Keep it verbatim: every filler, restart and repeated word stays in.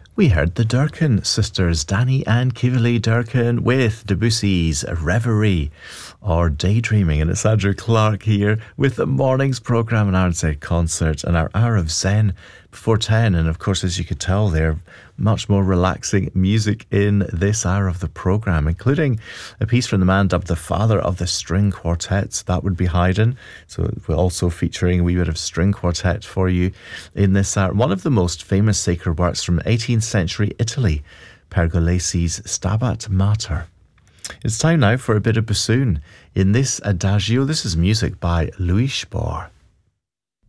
We heard the Durkin sisters, Danny and Kivili Durkin, with Debussy's Reverie or Daydreaming. And it's Andrew Clark here with the morning's programme, an Iron Said concert, and our hour of Zen before ten. And of course, as you could tell there, much more relaxing music in this hour of the programme, including a piece from the man dubbed the father of the string quartets. That would be Haydn. So we're also featuring a wee bit of string quartet for you in this hour. One of the most famous sacred works from eighteenth century Italy, Pergolesi's Stabat Mater. It's time now for a bit of bassoon in this adagio. This is music by Louis Spohr.